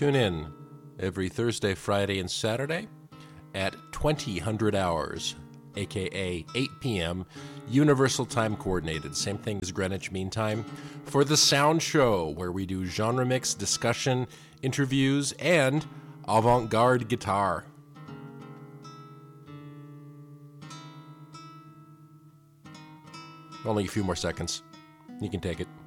Tune in every Thursday, Friday, and Saturday at 2000 hours, aka 8 p.m. Universal Time Coordinated, same thing as Greenwich Mean Time, for The Sound Show, where we do genre mix, discussion, interviews, and avant-garde guitar. Only a few more seconds. You can take it.